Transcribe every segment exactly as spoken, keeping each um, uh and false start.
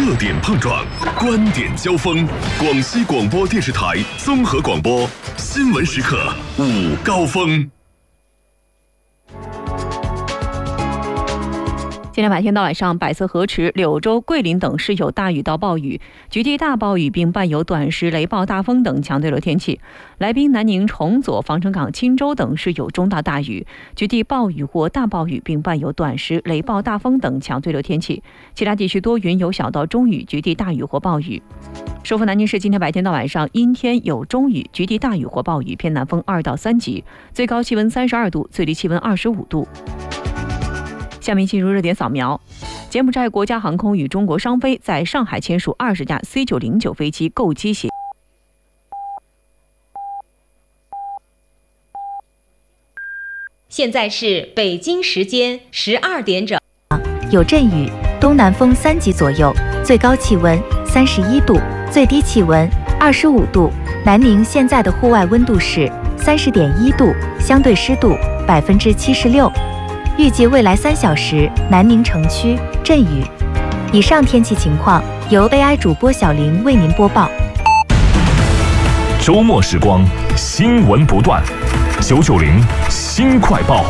热点碰撞，观点交锋。广西广播电视台综合广播新闻时刻午高峰。 今天白天到晚上，百色河池、柳州、桂林等市有大雨到暴雨，局地大暴雨并伴有短时雷暴、大风等强对流天气。来宾、南宁、崇左、防城港、钦州等市有中到大雨，局地暴雨或大暴雨并伴有短时雷暴、大风等强对流天气。其他地区多云有小到中雨，局地大雨或暴雨。首府南宁市今天白天到晚上阴天有中雨，局地大雨或暴雨，偏南风二到三级，最高气温三十二度，最低气温二十五度。下面进入热点扫描。柬埔寨国家航空与中国商飞在上海签署二十架 C 九零九 飞机购机协议。 现在是北京时间十二点整。 有阵雨，东南风三级左右，最高气温三十一度，最低气温二十五度。南宁现在的户外温度是三十点一度，相对湿度百分之七十六。预计未来三小时，南宁城区阵雨。以上天气情况由 A I 主播小林为您播报。 周末时光，新闻不断，九九零新快报。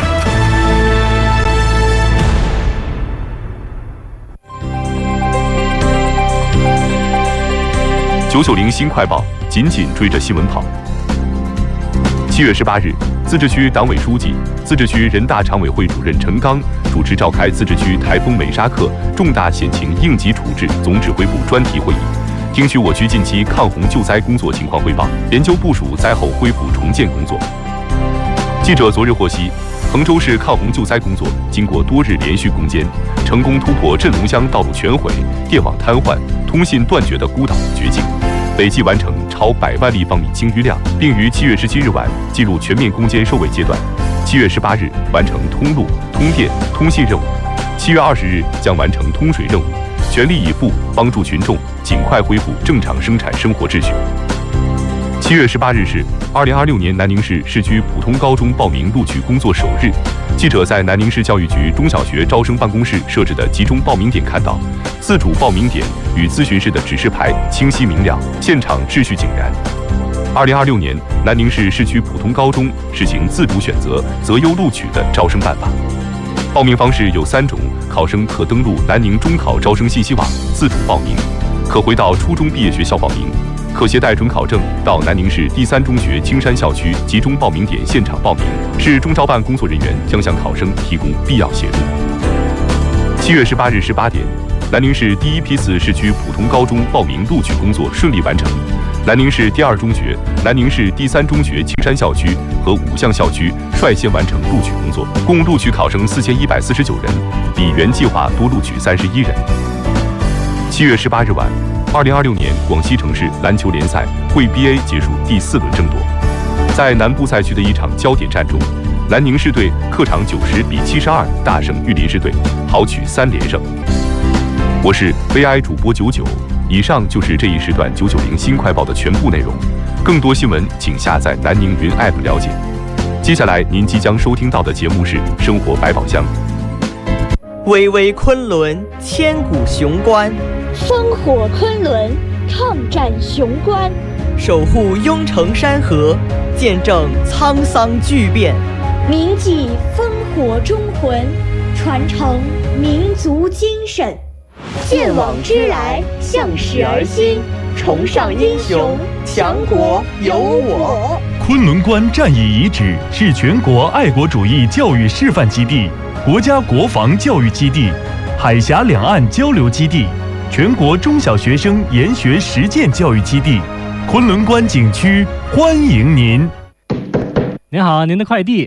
九九零新快报，紧紧追着新闻跑。七月十八日，自治区党委书记、自治区人大常委会主任陈刚主持召开自治区台风美沙克重大险情应急处置总指挥部专题会议，听取我区近期抗洪救灾工作情况汇报，研究部署灾后恢复重建工作。记者昨日获悉，衡州市抗洪救灾工作经过多日连续攻坚，成功突破镇龙乡道路全毁、电网瘫痪、通信断绝的孤岛绝境，累计完成超百万立方米清淤量，并于七月十七日晚进入全面攻坚收尾阶段。七月十八日完成通路、通电、通信任务，七月二十日将完成通水任务，全力以赴帮助群众尽快恢复正常生产生活秩序。七月十八日是二零二六年南宁市市区普通高中报名录取工作首日。记者在南宁市教育局中小学招生办公室设置的集中报名点看到，自主报名点与咨询室的指示牌清晰明了，现场秩序井然。二零二六年南宁市市区普通高中实行自主选择、择优录取的招生办法。报名方式有三种：考生可登录南宁中考招生信息网自主报名，可回到初中毕业学校报名，可携带准考证到南宁市第三中学青山校区集中报名点现场报名，市中招办工作人员将向考生提供必要协助。七月十八日十八点，南宁市第一批次市区普通高中报名录取工作顺利完成。南宁市第二中学、南宁市第三中学青山校区和五巷校区率先完成录取工作，共录取考生四千一百四十九人，比原计划多录取三十一人。七月十八日晚，二零二六年广西城市篮球联赛汇 B A 结束第四轮争夺，在南部赛区的一场焦点战中，南宁市队客场九十比七十二大胜玉林市队，豪取三连胜。我是 V I 主播九九，以上就是这一时段九九零新快报的全部内容。更多新闻请下载南宁云 App 了解。接下来您即将收听到的节目是《生活百宝箱》。 巍巍昆仑，千古雄关； 烽火昆仑，抗战雄关； 守护雍城山河，见证沧桑巨变； 铭记烽火忠魂，传承民族精神；见往知来，向史而新，崇尚英雄，强国有我。 昆仑关战役遗址是全国爱国主义教育示范基地、国家国防教育基地、海峡两岸交流基地、全国中小学生研学实践教育基地。昆仑关景区欢迎您。 您好，您的快递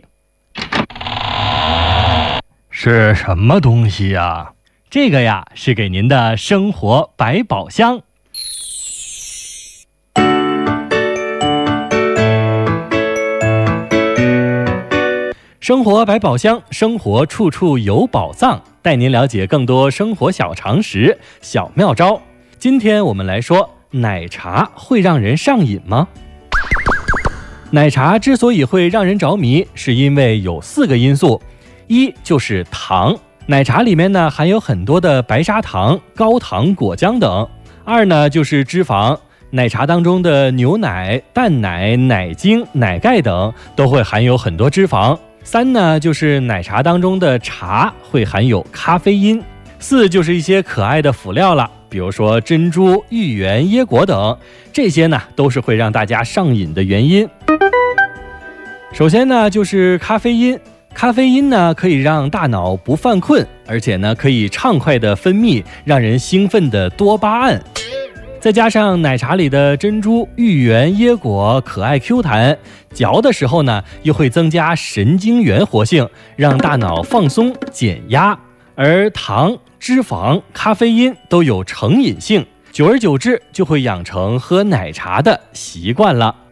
是什么东西呀？这个呀，是给您的生活百宝箱。生活百宝箱，生活处处有宝藏，带您了解更多生活小常识、小妙招。今天我们来说，奶茶会让人上瘾吗？奶茶之所以会让人着迷，是因为有四个因素：一就是糖， 奶茶里面呢含有很多的白砂糖、高糖果浆等。二呢就是脂肪，奶茶当中的牛奶、淡奶、奶精、奶盖等都会含有很多脂肪。三呢就是奶茶当中的茶会含有咖啡因。四就是一些可爱的辅料了，比如说珍珠、芋圆、椰果等，这些呢都是会让大家上瘾的原因。首先呢就是咖啡因，咖啡因呢可以让大脑不犯困，而且呢可以畅快地分泌让人兴奋的多巴胺。再加上奶茶里的珍珠、芋圆、椰果可爱 Q 弹，嚼的时候呢又会增加神经元活性，让大脑放松减压。而糖、脂肪、咖啡因都有成瘾性，久而久之就会养成喝奶茶的习惯了。